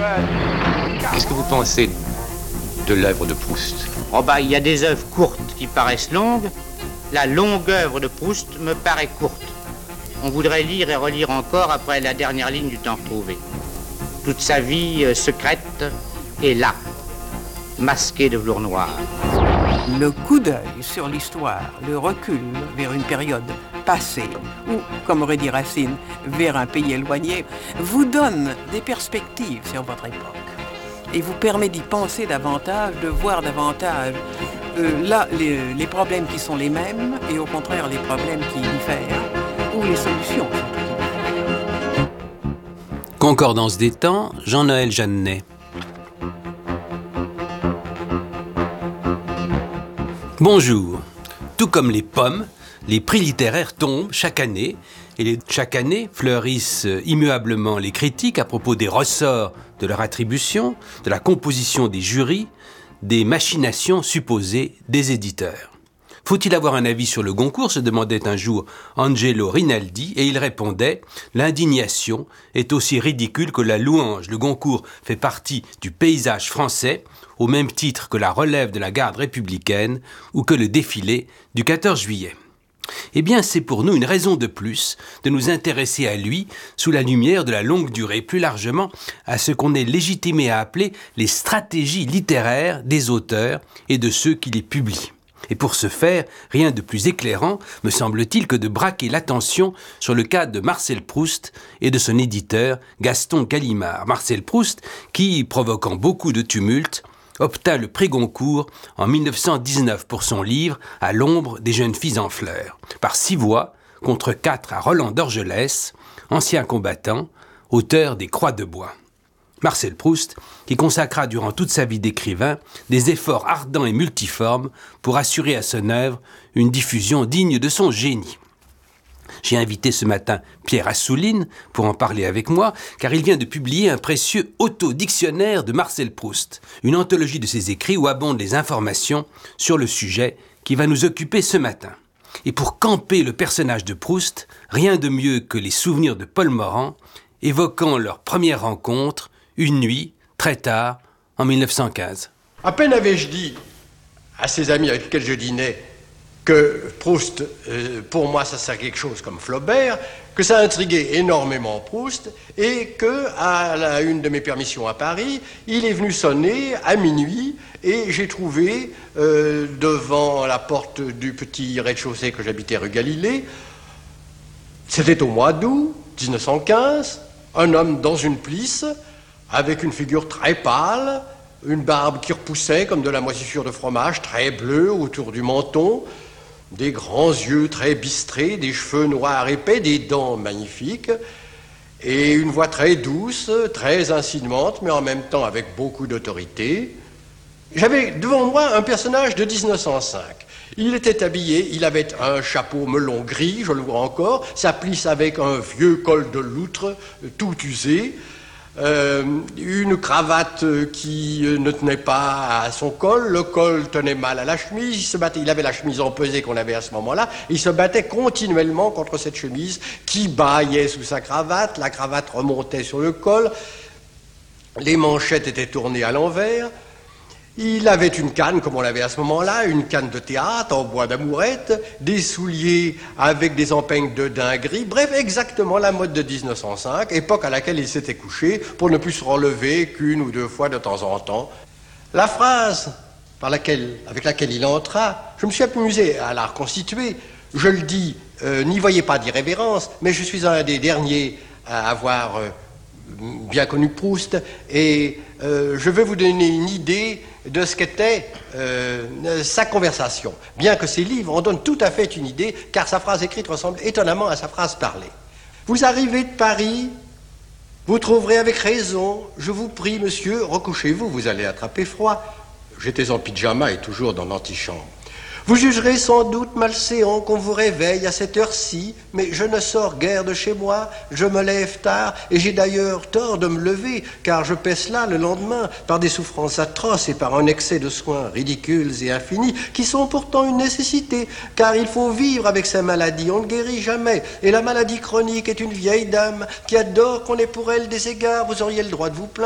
Qu'est-ce que vous pensez de l'œuvre de Proust? Oh bah, il y a des œuvres courtes qui paraissent longues. La longue œuvre de Proust me paraît courte. On voudrait lire et relire encore après la dernière ligne du temps retrouvé. Toute sa vie secrète est là, masquée de velours noir. Le coup d'œil sur l'histoire, le recul vers une période passée, ou, comme aurait dit Racine, vers un pays éloigné, vous donne des perspectives sur votre époque et vous permet d'y penser davantage, de voir davantage là les problèmes qui sont les mêmes et au contraire les problèmes qui diffèrent, ou les solutions. Concordance des temps, Jean-Noël Jeannet. Bonjour. Tout comme les pommes, les prix littéraires tombent chaque année et chaque année fleurissent immuablement les critiques à propos des ressorts de leur attribution, de la composition des jurys, des machinations supposées des éditeurs. Faut-il avoir un avis sur le Goncourt, se demandait un jour Angelo Rinaldi, et il répondait « L'indignation est aussi ridicule que la louange. Le Goncourt fait partie du paysage français, au même titre que la relève de la garde républicaine ou que le défilé du 14 juillet. » Eh bien, c'est pour nous une raison de plus de nous intéresser à lui sous la lumière de la longue durée, plus largement à ce qu'on est légitimé à appeler les stratégies littéraires des auteurs et de ceux qui les publient. Et pour ce faire, rien de plus éclairant, me semble-t-il, que de braquer l'attention sur le cas de Marcel Proust et de son éditeur Gaston Gallimard. Marcel Proust, qui, provoquant beaucoup de tumulte, obtint le prix Goncourt en 1919 pour son livre « À l'ombre des jeunes filles en fleurs », par 6 voix contre 4 à Roland d'Orgelès, ancien combattant, auteur des Croix de bois. Marcel Proust, qui consacra durant toute sa vie d'écrivain des efforts ardents et multiformes pour assurer à son œuvre une diffusion digne de son génie. J'ai invité ce matin Pierre Assouline pour en parler avec moi, car il vient de publier un précieux auto-dictionnaire de Marcel Proust, une anthologie de ses écrits où abondent les informations sur le sujet qui va nous occuper ce matin. Et pour camper le personnage de Proust, rien de mieux que les souvenirs de Paul Morand, évoquant leur première rencontre, une nuit, très tard, en 1915. À peine avais-je dit à ses amis avec lesquels je dînais que Proust, pour moi, ça sert quelque chose comme Flaubert, que ça intriguait énormément Proust, et que, à une de mes permissions à Paris, il est venu sonner à minuit, et j'ai trouvé, devant la porte du petit rez-de-chaussée que j'habitais rue Galilée, c'était au mois d'août 1915, un homme dans une plisse, avec une figure très pâle, une barbe qui repoussait comme de la moisissure de fromage, très bleue autour du menton, des grands yeux très bistrés, des cheveux noirs épais, des dents magnifiques, et une voix très douce, très insinuante, mais en même temps avec beaucoup d'autorité. J'avais devant moi un personnage de 1905. Il était habillé, il avait un chapeau melon gris, je le vois encore, sa plisse avec un vieux col de loutre, tout usé, une cravate qui ne tenait pas à son col, le col tenait mal à la chemise, il se battait, il avait la chemise empesée qu'on avait à ce moment-là, il se battait continuellement contre cette chemise qui bâillait sous sa cravate, la cravate remontait sur le col, les manchettes étaient tournées à l'envers. Il avait une canne, comme on l'avait à ce moment-là, une canne de théâtre en bois d'amourette, des souliers avec des empeignes de daim gris, bref, exactement la mode de 1905, époque à laquelle il s'était couché pour ne plus se relever qu'une ou 2 fois de temps en temps. La phrase avec laquelle il entra, je me suis amusé à la reconstituer. Je le dis, n'y voyez pas d'irrévérence, mais je suis un des derniers à avoir bien connu Proust, et je vais vous donner une idée de ce qu'était sa conversation. Bien que ses livres en donnent tout à fait une idée, car sa phrase écrite ressemble étonnamment à sa phrase parlée. Vous arrivez de Paris, vous trouverez avec raison, je vous prie, monsieur, recouchez-vous, vous allez attraper froid. J'étais en pyjama et toujours dans l'antichambre. Vous jugerez sans doute malséant qu'on vous réveille à cette heure-ci, mais je ne sors guère de chez moi, je me lève tard, et j'ai d'ailleurs tort de me lever, car je paisse là le lendemain par des souffrances atroces et par un excès de soins ridicules et infinis, qui sont pourtant une nécessité, car il faut vivre avec sa maladie, on ne guérit jamais, et la maladie chronique est une vieille dame qui adore qu'on ait pour elle des égards, vous auriez le droit de vous plaindre.